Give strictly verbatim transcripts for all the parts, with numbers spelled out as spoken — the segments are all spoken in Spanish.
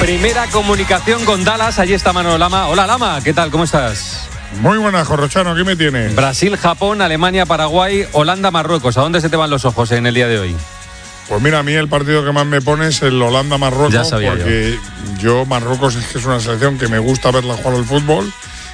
Primera comunicación con Dallas, allí está Manolo Lama. Hola Lama, ¿qué tal? ¿Cómo estás? Muy buenas, Corrochano, ¿qué me tienes? Brasil, Japón, Alemania, Paraguay, Holanda, Marruecos. ¿A dónde se te van los ojos en el día de hoy? Pues mira, a mí el partido que más me pone es el Holanda-Marruecos. Ya sabía porque yo. yo, Marruecos es que es una selección que me gusta verla jugar al fútbol.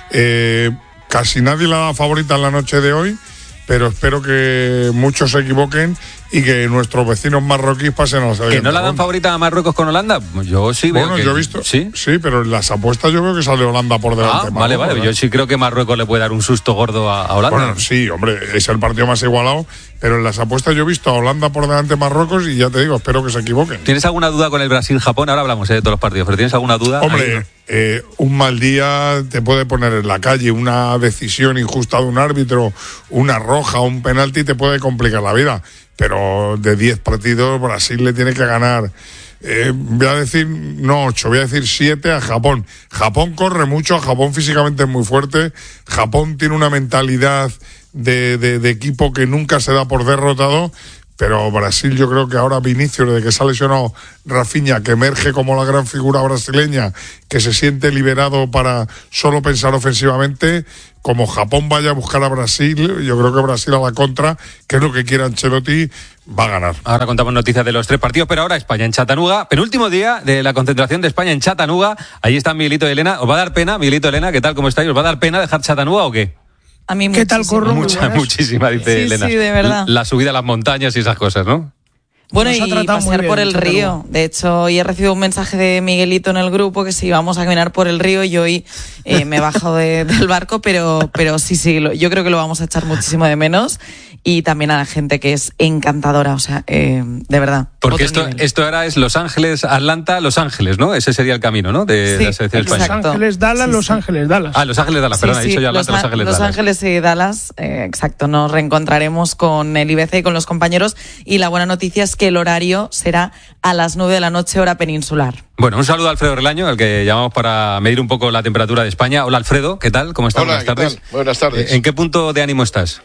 Eh, casi nadie la da favorita en la noche de hoy, pero espero que muchos se equivoquen y que nuestros vecinos marroquíes pasen a la siguiente ¿Que no la dan ronda. favorita a Marruecos con Holanda? Yo sí veo Bueno, que... yo he visto. ¿Sí? Sí, pero en las apuestas yo creo que sale Holanda por delante. Ah, vale, vale. Yo sí creo que Marruecos le puede dar un susto gordo a, a Holanda. Bueno, sí, hombre, es el partido más igualado, pero en las apuestas yo he visto a Holanda por delante de Marruecos y ya te digo, espero que se equivoquen. ¿Tienes alguna duda con el Brasil-Japón? Ahora hablamos eh, de todos los partidos, pero ¿tienes alguna duda? Hombre, Ahí, ¿no? eh, un mal día te puede poner en la calle, una decisión injusta de un árbitro, una roja, un penalti te puede complicar la vida, pero de diez partidos Brasil le tiene que ganar, eh, voy a decir no ocho, voy a decir siete a Japón. Japón corre mucho, Japón físicamente es muy fuerte, Japón tiene una mentalidad de, de, de equipo que nunca se da por derrotado. Pero Brasil, yo creo que ahora Vinicius, desde que se ha lesionado Rafinha, que emerge como la gran figura brasileña, que se siente liberado para solo pensar ofensivamente, como Japón vaya a buscar a Brasil, yo creo que Brasil a la contra, que es lo que quiere Ancelotti, va a ganar. Ahora contamos noticias de los tres partidos, pero ahora España en Chattanooga, penúltimo día de la concentración de España en Chattanooga. Allí está Miguelito y Elena. ¿Os va a dar pena, Miguelito y Elena? ¿Qué tal? ¿Cómo estáis? ¿Os va a dar pena dejar Chattanooga o qué? A mí ¿Qué tal, Corro? Mucha, muchísima, dice sí, Elena. Sí, de verdad. La subida a las montañas y esas cosas, ¿no? Bueno, Nos ha y tratado muy pasear bien, por el Chattanooga. río. De hecho, hoy he recibido un mensaje de Miguelito en el grupo que si íbamos a caminar por el río y hoy eh, me he bajado de, del barco, pero, pero sí, sí, lo, yo creo que lo vamos a echar muchísimo de menos. Y también a la gente que es encantadora, o sea, eh, de verdad. Porque otro esto, nivel. esto ahora es Los Ángeles, Atlanta, Los Ángeles, ¿no? Ese sería el camino, ¿no? De, Sí, de la selección exacto. española. Los Ángeles, Dallas, Sí, Los sí. Ángeles, Dallas. Ah, Los Ángeles, Dallas, Sí, perdón, he sí, dicho yo Atlanta, Los, Los, Ángeles, Los Dallas. Ángeles y Dallas, eh, exacto. Nos reencontraremos con el I B C y con los compañeros. Y la buena noticia es que el horario será a las nueve de la noche, hora peninsular. Bueno, un saludo a Alfredo Relaño, al que llamamos para medir un poco la temperatura de España. Hola, Alfredo, ¿qué tal? ¿Cómo estás? Hola, Buenas tardes. ¿qué tal? Buenas tardes. ¿En qué punto de ánimo estás?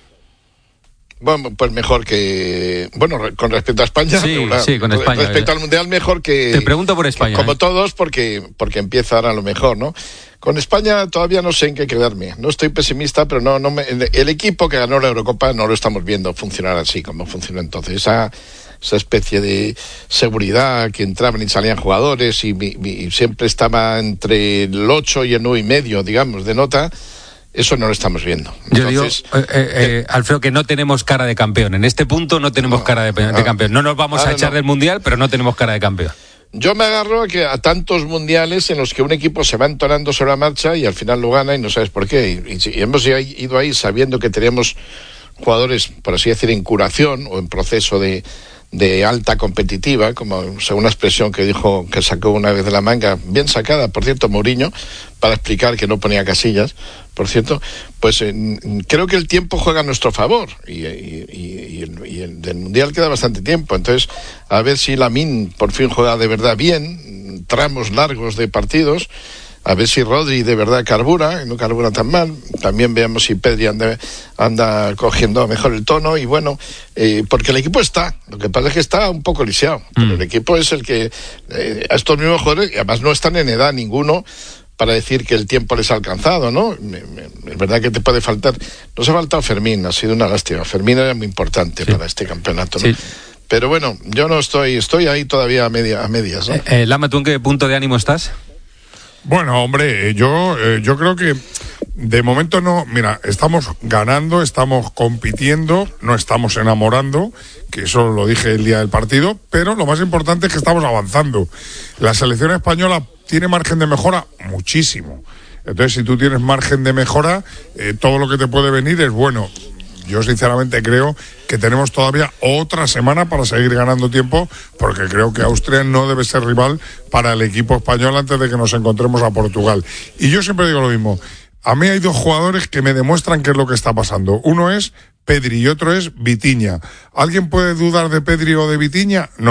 Bueno, pues mejor que... Bueno, re- con respecto a España... Sí, regular. sí, con Re- España. Respecto al Mundial, mejor que... Te pregunto por España, Como ¿eh? todos, porque, porque empieza ahora lo mejor, ¿no? Con España todavía no sé en qué quedarme. No estoy pesimista, pero no, no me, el equipo que ganó la Eurocopa no lo estamos viendo funcionar así como funcionó entonces. Esa, esa especie de seguridad que entraban y salían jugadores y, y, y siempre estaba entre el ocho y el nueve y medio, digamos, de nota. Eso no lo estamos viendo. Yo Entonces, digo, eh, eh, eh, Alfredo, que no tenemos cara de campeón. En este punto no tenemos No, cara de, de ah, campeón. No nos vamos a ahora echar no. del Mundial, pero no tenemos cara de campeón. Yo me agarro a, que a tantos mundiales en los que un equipo se va entonando sobre la marcha y al final lo gana y no sabes por qué. Y, y- y hemos ido ahí sabiendo que teníamos jugadores, por así decir, en curación o en proceso de, de alta competitiva, como según la expresión que dijo, que sacó una vez de la manga, bien sacada, por cierto, Mourinho, para explicar que no ponía casillas, por cierto, pues eh, creo que el tiempo juega a nuestro favor y, y, y, y el, y el del Mundial queda bastante tiempo, entonces a ver si Lamine por fin juega de verdad bien, tramos largos de partidos, a ver si Rodri de verdad carbura, y no carbura tan mal, también veamos si Pedri anda, anda cogiendo mejor el tono, y bueno, eh, porque el equipo está, lo que pasa es que está un poco lisiado, pero Mm. el equipo es el que, eh, a estos mismos jugadores, y además no están en edad ninguno, para decir que el tiempo les ha alcanzado, ¿no? Me, me, es verdad que te puede faltar, nos ha faltado Fermín, ha sido una lástima, Fermín era muy importante Sí. para este campeonato, ¿no? Sí. Pero bueno, yo no estoy, estoy ahí todavía a, media, a medias, ¿no? Eh, eh, Lama, ¿tú en qué punto de ánimo estás? Bueno, hombre, yo, eh, yo creo que de momento no, mira, estamos ganando, estamos compitiendo, no estamos enamorando, que eso lo dije el día del partido, pero lo más importante es que estamos avanzando. La selección española tiene margen de mejora muchísimo. Entonces, si tú tienes margen de mejora, eh, todo lo que te puede venir es bueno. Yo sinceramente creo que tenemos todavía otra semana para seguir ganando tiempo, porque creo que Austria no debe ser rival para el equipo español antes de que nos encontremos a Portugal. Y yo siempre digo lo mismo, a mí hay dos jugadores que me demuestran qué es lo que está pasando. Uno es Pedri y otro es Vitinha. ¿Alguien puede dudar de Pedri o de Vitinha? No.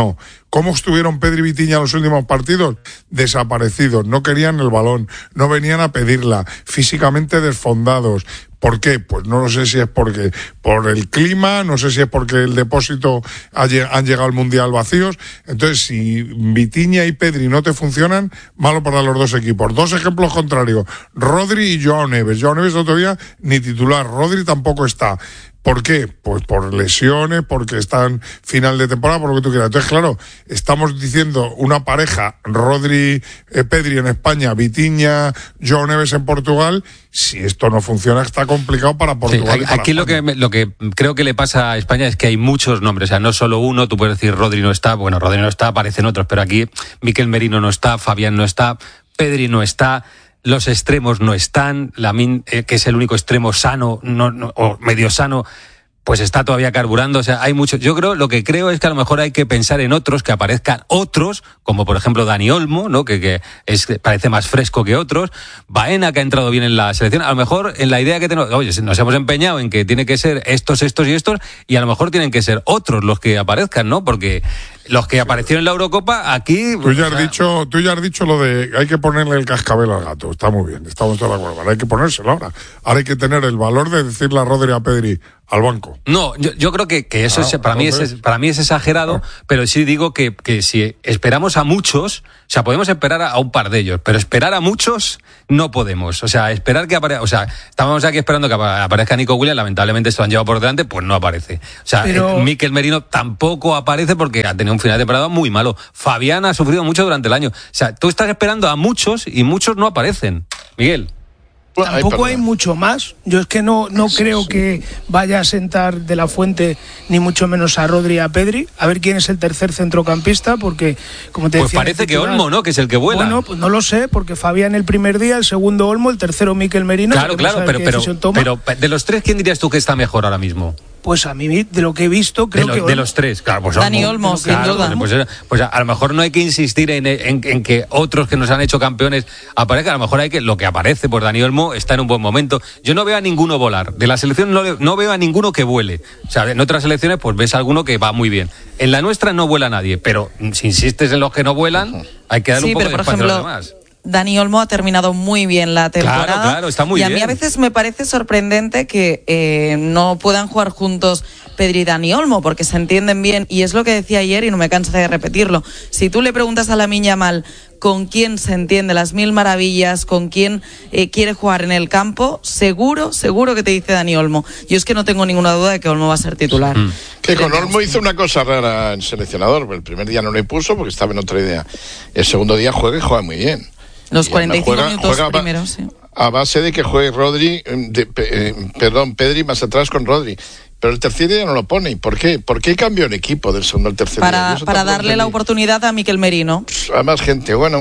¿Cómo estuvieron Pedri y Vitinha en los últimos partidos? Desaparecidos, no querían el balón, no venían a pedirla, físicamente desfondados. ¿Por qué? Pues no lo sé si es porque por el clima, no sé si es porque el depósito ha, han llegado al Mundial vacíos. Entonces, si Vitinha y Pedri no te funcionan, malo para los dos equipos. Dos ejemplos contrarios, Rodri y Joao Neves. Joao Neves otro día ni titular, Rodri tampoco está. ¿Por qué? Pues por lesiones, porque están final de temporada, por lo que tú quieras. Entonces, claro, estamos diciendo una pareja, Rodri, eh, Pedri en España, Vitinha, Joao Neves en Portugal. Si esto no funciona, está complicado para Portugal. Sí, y para aquí lo que, lo que creo que le pasa a España es que hay muchos nombres, o sea, no solo uno. Tú puedes decir Rodri no está, bueno, Rodri no está, aparecen otros, pero aquí Mikel Merino no está, Fabián no está, Pedri no está. Los extremos no están, Lamine, eh, que es el único extremo sano no, no, o medio sano, pues está todavía carburando. O sea, hay mucho. Yo creo, lo que creo es que a lo mejor hay que pensar en otros, que aparezcan otros, como por ejemplo Dani Olmo, ¿no? Que, que es, parece más fresco que otros. Baena, que ha entrado bien en la selección. A lo mejor en la idea que tenemos, oye, nos hemos empeñado en que tiene que ser estos, estos y estos, y a lo mejor tienen que ser otros los que aparezcan, ¿no? Porque los que aparecieron en la Eurocopa, aquí... Tú ya, o sea, has dicho, tú ya has dicho lo de hay que ponerle el cascabel al gato. Está muy bien, estamos todos de acuerdo. Ahora hay que ponérselo ahora. Ahora hay que tener el valor de decirle a Rodri y a Pedri al banco. No, yo, yo creo que, que eso Ah, es, para, mí es, para mí es exagerado, ah. pero sí digo que, que si esperamos a muchos, o sea, podemos esperar a, a un par de ellos, pero esperar a muchos no podemos. O sea, esperar que aparezca, o sea, estábamos aquí esperando que aparezca Nico Williams, lamentablemente se lo han llevado por delante, pues no aparece. O sea, pero... Mikel Merino tampoco aparece porque ha tenido un final de temporada muy malo. Fabián ha sufrido mucho durante el año. O sea, tú estás esperando a muchos y muchos no aparecen. Miguel. Tampoco hay mucho más. Yo es que no, no creo que vaya a sentar De La Fuente ni mucho menos a Rodri y a Pedri. A ver quién es el tercer centrocampista, porque como te pues decía... Pues parece titular, que Olmo, ¿no? Que es el que vuela. Bueno, pues no lo sé, porque Fabián el primer día, el segundo Olmo, el tercero Mikel Merino. Claro, claro, pero, pero, pero de los tres, ¿quién dirías tú que está mejor ahora mismo? Pues a mí, de lo que he visto, creo de lo, que... De los tres, claro. Pues Dani Olmo, sin claro, duda. Pues, pues a lo mejor no hay que insistir en, en, en que otros que nos han hecho campeones aparezcan. A lo mejor hay que... Lo que aparece, pues Dani Olmo está en un buen momento. Yo no veo a ninguno volar. De la selección no, no veo a ninguno que vuele. O sea, en otras selecciones pues ves a alguno que va muy bien. En la nuestra no vuela nadie, pero si insistes en los que no vuelan, hay que darle sí, un poco pero, de por espacio ejemplo, a los demás. Dani Olmo ha terminado muy bien la temporada. Claro, claro, está muy y a bien. mí a veces me parece sorprendente que eh, no puedan jugar juntos Pedri y Dani Olmo, porque se entienden bien, y es lo que decía ayer y no me canso de repetirlo. Si tú le preguntas a Lamine Yamal con quién se entiende las mil maravillas, con quién eh, quiere jugar en el campo, seguro, seguro que te dice Dani Olmo. Yo es que no tengo ninguna duda de que Olmo va a ser titular. Mm. Que con Olmo hizo una cosa rara en seleccionador. El primer día no le puso porque estaba en otra idea. El segundo día juega y juega muy bien. Los y cuarenta y cinco juega, minutos juega primeros, sí. A base de que juegue Rodri, de, eh, perdón, Pedri más atrás con Rodri. Pero el tercer día no lo pone. ¿Por qué? ¿Por qué cambió el equipo del segundo al tercer para, día? Para darle la oportunidad a Mikel Merino. A más gente. Bueno,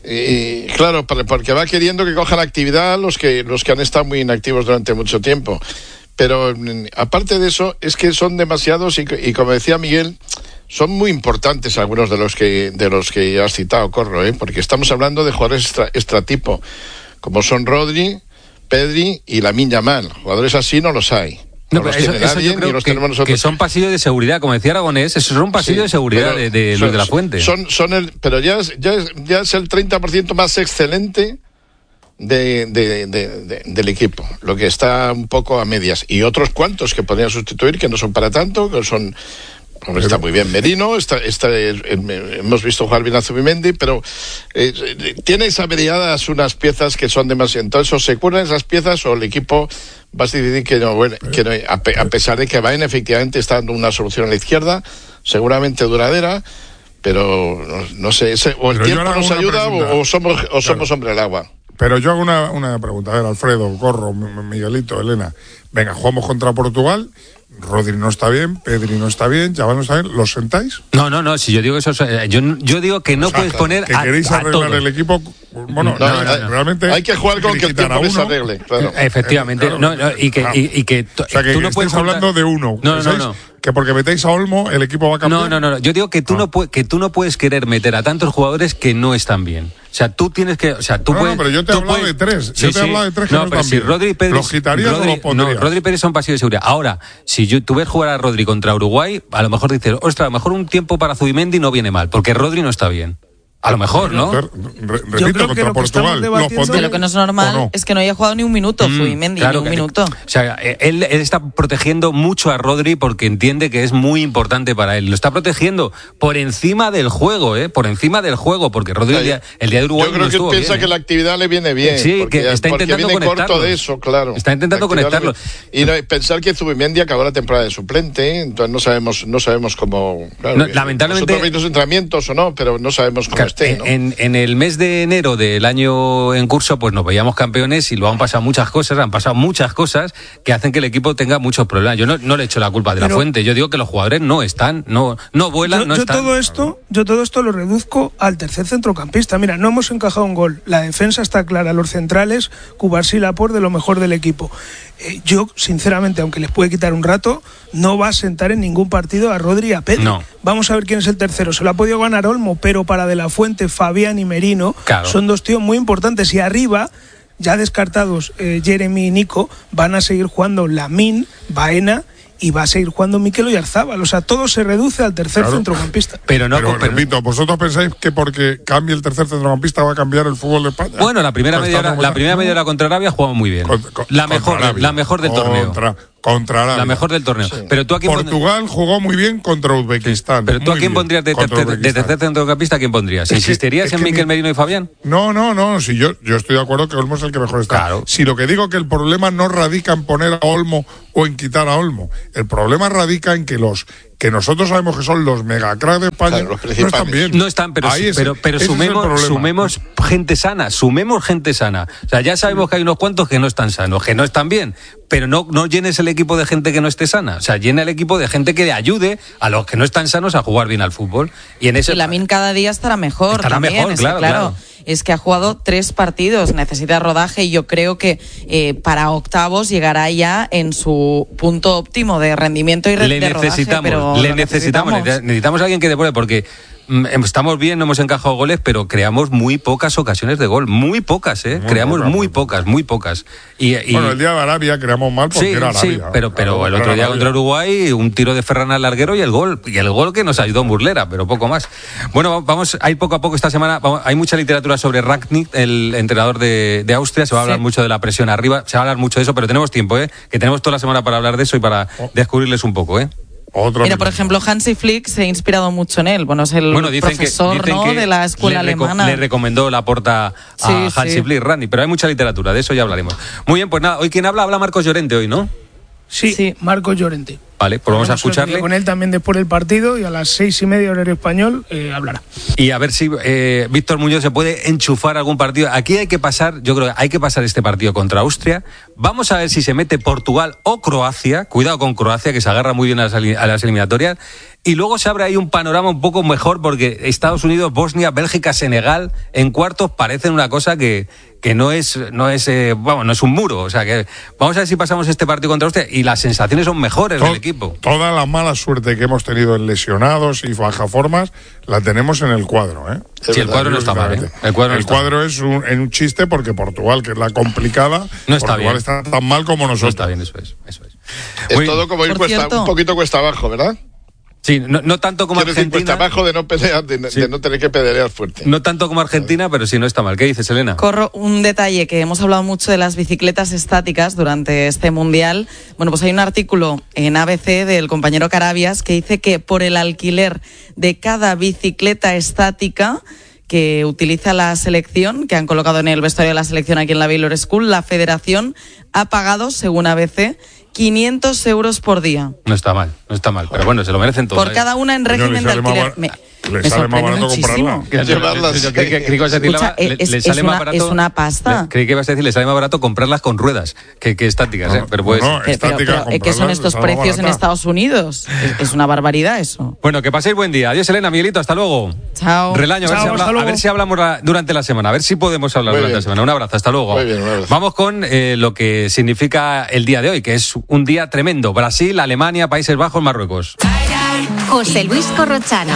eh, claro, porque va queriendo que cojan actividad los que, los que han estado muy inactivos durante mucho tiempo. Pero aparte de eso, es que son demasiados y, y como decía Miguel, son muy importantes algunos de los que de los que has citado, Corro, ¿eh? Porque estamos hablando de jugadores extra, extratipo, como son Rodri, Pedri y Lamine Yamal. Jugadores así no los hay. No, no los eso, tiene eso nadie, ni los que, tenemos nosotros. Que son pasillos de seguridad, como decía Aragonés, esos son pasillos sí, de seguridad de, de Luis de la Fuente. Son, son el, pero ya es, ya, es, ya es el treinta por ciento más excelente de, de, de, de, del equipo, lo que está un poco a medias. Y otros cuantos que podrían sustituir, que no son para tanto, que son... Hombre, está muy bien Merino, está, está, eh, hemos visto jugar bien a Zubimendi, pero eh, tienes averiadas unas piezas que son demasiado. Entonces, o se curan esas piezas o el equipo va a decidir que no, bueno, que no a, pe, a pesar de que Baena efectivamente está dando una solución a la izquierda, seguramente duradera, pero no, no sé, ese, o el pero tiempo nos ayuda o, o somos, o somos claro. hombre del agua. Pero yo hago una, una pregunta, a ver, Alfredo, Corro, Miguelito, Elena. Venga, jugamos contra Portugal. Rodri no está bien, Pedri no está bien, Yamal no está bien, ¿los sentáis? No, no, no, si yo digo eso, yo, yo digo que no o sea, puedes poner que a, queréis a arreglar todos. el equipo, bueno, no, no, no, no, realmente hay que jugar con que el tiempo les arregle, claro. Efectivamente, claro, no, no, y que, claro. y, y que, o sea, que tú no puedes hablando de uno, no, no, no. que porque metéis a Olmo el equipo va a cambiar. No, no, no, yo digo que tú, ah. no, que tú no puedes querer meter a tantos jugadores que no están bien. O sea, tú tienes que, o sea, tú no, puedes, no, pero yo te he hablado puedes, de tres. Sí, yo te he sí. hablado de tres que no, no pero están si bien. Rodri y Pedri, ¿Los quitarías Rodri, o los pondrías? No, Rodri y Pedri son pasillo de seguridad. Ahora, si yo, tú ves jugar a Rodri contra Uruguay, a lo mejor dices, ostras, a lo mejor un tiempo para Zubimendi no viene mal, porque Rodri no está bien. A lo mejor, ¿no? Re- re- repito, contra Portugal. Los Es que lo que no es normal no? es que no haya jugado ni un minuto, Mm, Zubimendi, claro ni un que- minuto. O sea, él, él está protegiendo mucho a Rodri porque entiende que es muy importante para él. Lo está protegiendo por encima del juego, ¿eh? Por encima del juego, porque Rodri O sea, el, día, el día de Uruguay Yo creo no que él estuvo piensa bien, que ¿eh? la actividad le viene bien. Sí, porque, que está porque intentando viene corto conectarlos. de eso, claro. Está intentando La actividad le- conectarlos. Y no, pensar que Zubimendi acabó la temporada de suplente, ¿eh? Entonces no sabemos, no sabemos cómo. Claro, No, que lamentablemente- nosotros veis los entrenamientos o no, pero no sabemos cómo Claro, esté, ¿no? en, en el mes de enero del año en curso, pues nos veíamos campeones y luego han pasado muchas cosas, han pasado muchas cosas que hacen que el equipo tenga muchos problemas. Yo no, no le echo la culpa de Pero- la fuente, yo digo que los jugadores no están, no, no vuelan, Yo, no yo están. todo esto, yo todo esto lo reduzco al tercer centrocampista. Mira, no hemos encajado un gol. La defensa está clara. Los centrales, Cubarsí y Laporte, de lo mejor del equipo. Eh, yo, sinceramente, aunque les puede quitar un rato, no va a sentar en ningún partido a Rodri y a Pedri. No. Vamos a ver quién es el tercero. Se lo ha podido ganar Olmo, pero para De La Fuente, Fabián y Merino Claro. son dos tíos muy importantes. Y arriba, ya descartados eh, Jeremy y Nico, van a seguir jugando Lamine, Baena y va a seguir jugando Mikel Oyarzábal. O sea, todo se reduce al tercer Claro. centrocampista. Pero no, pero, pero- repito, ¿vosotros pensáis que porque cambie el tercer centrocampista va a cambiar el fútbol de España? Bueno, la primera Pues media está hora, como la está. primera media hora contra Arabia jugamos muy bien. Con- con- la contra mejor, Arabia. la mejor del torneo. Contra, contra Arabia. La mejor del torneo. Pero tú a quién pon- Portugal jugó muy bien contra Uzbekistán. Pero tú a muy quién bien, pondrías de contra tercer, de Uzbekistán. tercer centrocampista, ¿a quién pondrías? Es que- ¿Insistirías es en que Mikel mi- Merino y Fabián? No, no, no. Si yo, yo estoy de acuerdo que Olmo es el que mejor está. Claro. Si lo que digo que el problema no radica en poner a Olmo o en quitar a Olmo. El problema radica en que los que nosotros sabemos que son los megacracks de España Claro, los no están principales. bien. No están, pero, Ahí es- pero, pero ese es el sumemos, problema. sumemos gente sana, sumemos gente sana. O sea, ya sabemos que hay unos cuantos que no están sanos, que no están bien, pero no, no llenes el equipo de gente que no esté sana. O sea, llena el equipo de gente que le ayude a los que no están sanos a jugar bien al fútbol. Y en ese Y Lamine cada día estará mejor. Estará también, mejor, es que, claro, claro. Es que ha jugado tres partidos, necesita rodaje y yo creo que eh, para octavos llegará ya en su punto óptimo de rendimiento y re- le de rodaje. necesitamos, pero le lo necesitamos, necesitamos a alguien que devuelva porque mm, estamos bien, no hemos encajado goles, pero creamos muy pocas ocasiones de gol, muy pocas, ¿eh? Muy creamos pocas, muy muy pocas, muy pocas. Y, y- Bueno, el día de Arabia creamos mal porque sí, era Arabia. sí, pero, pero Claro, el era otro día Arabia. contra Uruguay, un tiro de Ferran al larguero y el gol. Y el gol que nos ayudó Murlera, pero poco más. Bueno, vamos, hay poco a poco esta semana, vamos, hay mucha literatura sobre Rangnick, el entrenador de, de Austria. Se va a hablar Sí. mucho de la presión arriba, se va a hablar mucho de eso, pero tenemos tiempo, ¿eh? Que tenemos toda la semana para hablar de eso y para descubrirles un poco, ¿eh? Otro Mira, por minuto. ejemplo, Hansi Flick se ha inspirado mucho en él. Bueno, es el Bueno, dicen profesor que, dicen ¿no? que de la escuela le, reco- alemana. le recomendó la porta a Sí, Hansi sí. Flick, Randy, pero hay mucha literatura, de eso ya hablaremos. Muy bien, pues nada, hoy quien habla, habla Marcos Llorente hoy, ¿no? Sí, Sí. Marcos Llorente. Vale, pues vamos a Tenemos el escucharle. vídeo con él también después del partido y a las seis y media horario español eh, hablará. Y a ver si eh, Víctor Muñoz se puede enchufar algún partido. Aquí hay que pasar, yo creo que hay que pasar este partido contra Austria. Vamos a ver si se mete Portugal o Croacia. Cuidado con Croacia, que se agarra muy bien a las, ali- a las eliminatorias. Y luego se abre ahí un panorama un poco mejor porque Estados Unidos, Bosnia, Bélgica, Senegal en cuartos parecen una cosa que, que no es, no es, eh, vamos, no es un muro. O sea que vamos a ver si pasamos este partido contra Austria y las sensaciones son mejores To- del equipo. Toda la mala suerte que hemos tenido en lesionados y bajaformas la tenemos en el cuadro, ¿eh? Es Sí, el verdad, cuadro no está mal, ¿eh? El cuadro, no está mal. cuadro es un, en un chiste porque Portugal, que es la complicada, No está Portugal bien. está tan mal como No nosotros. está bien, eso es. Eso es. Es Muy- todo como ir Por cuesta, cierto- un poquito cuesta abajo, ¿verdad? Sí, no, no tanto como Quiero decir, cuesta Argentina. abajo de no pelear, de, Sí. de no tener que pedalear fuerte. No tanto como Argentina, pero sí no está mal. ¿Qué dices, Elena? Corro un detalle que hemos hablado mucho de las bicicletas estáticas durante este mundial. Bueno, pues hay un artículo en A B C del compañero Carabias que dice que por el alquiler de cada bicicleta estática que utiliza la selección, que han colocado en el vestuario de la selección aquí en la Baylor School, la federación ha pagado, según A B C, quinientos euros por día. No está mal, no está mal. Pero bueno, se lo merecen todos. Por cada una en Coño, régimen le de sale más alquiler. bar- Me, le me sale más sorprende barato muchísimo. comprarla. Llevarlas. Yo creí que, creí que ibas a decir, Escucha, le- le es- sale es más una- barato- es una pasta. le- Creí que ibas a decir, le sale más barato comprarlas con ruedas que, que estáticas, ¿eh? Pero pues. no, Pero, pero, estática, pero, ¿eh, ¿qué son comprarlas, estos sale más precios en barata. Estados Unidos? Es, es una barbaridad eso. Bueno, que paséis buen día. Adiós, Elena, Miguelito, hasta luego. Chao. Relaño, a ver, Chao, si, habla- hasta luego. a ver si hablamos la- durante la semana, a ver si podemos hablar Muy durante bien. la semana. Un abrazo, hasta luego. Muy bien, un abrazo. Vamos con eh, lo que significa el día de hoy, que es un día tremendo. Brasil, Alemania, Países Bajos, Marruecos. José Luis Corrochano.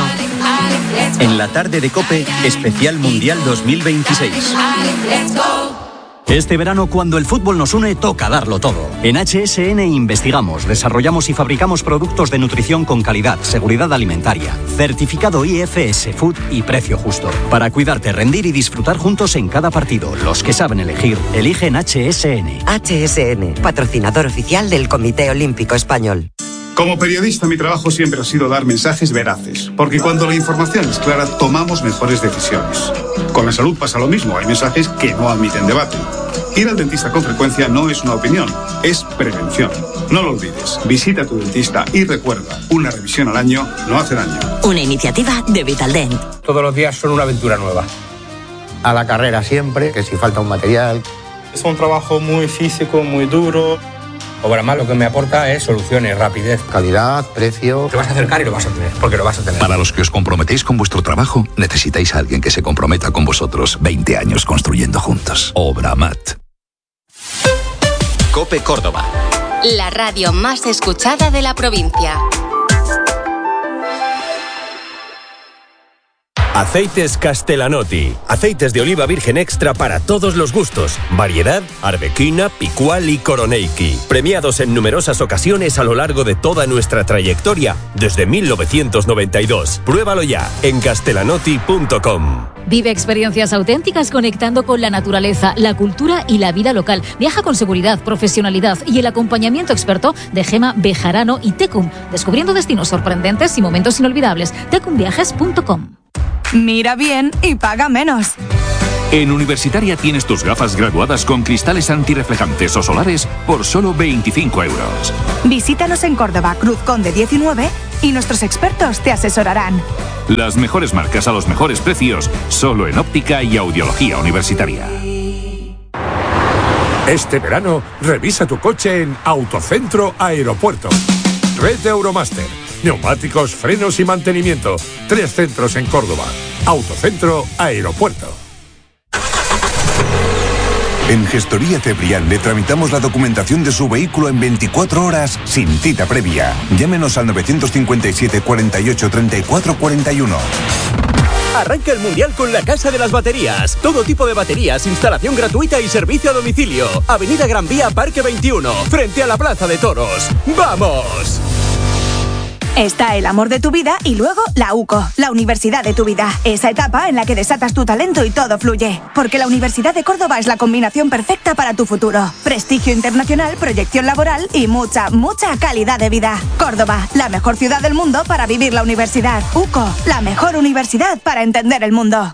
En la tarde de COPE, especial Mundial dos mil veintiséis. Este verano, cuando el fútbol nos une, toca darlo todo. En H S N investigamos, desarrollamos y fabricamos productos de nutrición con calidad, seguridad alimentaria, certificado I F S Food y precio justo. Para cuidarte, rendir y disfrutar juntos en cada partido. Los que saben elegir, eligen H S N. H S N, patrocinador oficial del Comité Olímpico Español. Como periodista, mi trabajo siempre ha sido dar mensajes veraces, porque cuando la información es clara, tomamos mejores decisiones. Con la salud pasa lo mismo, hay mensajes que no admiten debate. Ir al dentista con frecuencia no es una opinión, es prevención. No lo olvides, visita a tu dentista y recuerda, una revisión al año no hace daño. Una iniciativa de Vitaldent. Todos los días son una aventura nueva. A la carrera siempre, que si falta un material. Es un trabajo muy físico, muy duro. Obramás lo que me aporta es soluciones, rapidez. Calidad, precio. Te vas a acercar y lo vas a tener, porque lo vas a tener. Para los que os comprometéis con vuestro trabajo, necesitáis a alguien que se comprometa con vosotros. veinte años construyendo juntos. Obramat. COPE Córdoba. La radio más escuchada de la provincia. Aceites Castellanotti. Aceites de oliva virgen extra para todos los gustos. Variedad, arbequina, picual y coroneiki. Premiados en numerosas ocasiones a lo largo de toda nuestra trayectoria, desde mil novecientos noventa y dos. Pruébalo ya en castellanotti punto com. Vive experiencias auténticas conectando con la naturaleza, la cultura y la vida local. Viaja con seguridad, profesionalidad y el acompañamiento experto de Gema Bejarano y Tecum, descubriendo destinos sorprendentes y momentos inolvidables. tecum viajes punto com. Mira bien y paga menos. En Universitaria tienes tus gafas graduadas con cristales antirreflejantes o solares por solo veinticinco euros. Visítanos en Córdoba, Cruz Conde diecinueve, y nuestros expertos te asesorarán. Las mejores marcas a los mejores precios, solo en óptica y audiología universitaria. Este verano, revisa tu coche en Autocentro Aeropuerto. Red Euromaster. Neumáticos, frenos y mantenimiento. Tres centros en Córdoba. Autocentro Aeropuerto. En Gestoría Cebrián le tramitamos la documentación de su vehículo en veinticuatro horas sin cita previa. Llámenos al novecientos cincuenta y siete, cuarenta y ocho, treinta y cuatro, cuarenta y uno. Arranca el Mundial con la Casa de las Baterías. Todo tipo de baterías, instalación gratuita y servicio a domicilio. Avenida Gran Vía, Parque veintiuno, frente a la Plaza de Toros. ¡Vamos! Está el amor de tu vida y luego la UCO, la universidad de tu vida. Esa etapa en la que desatas tu talento y todo fluye. Porque la Universidad de Córdoba es la combinación perfecta para tu futuro. Prestigio internacional, proyección laboral y mucha, mucha calidad de vida. Córdoba, la mejor ciudad del mundo para vivir la universidad. UCO, la mejor universidad para entender el mundo.